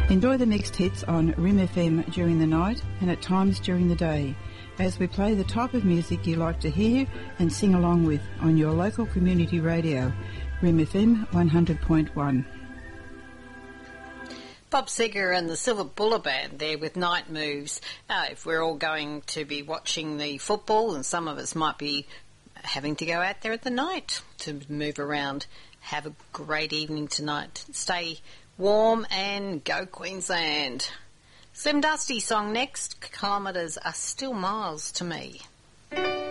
Enjoy the mixed hits on Rim FM during the night and at times during the day, as we play the type of music you like to hear and sing along with on your local community radio, Rim FM 100.1. Bob Seger and the Silver Bullet Band there with Night Moves. If we're all going to be watching the football, and some of us might be having to go out there at the night to move around, have a great evening tonight. Stay warm and go Queensland. Slim Dusty song next. Kilometres are still miles to me.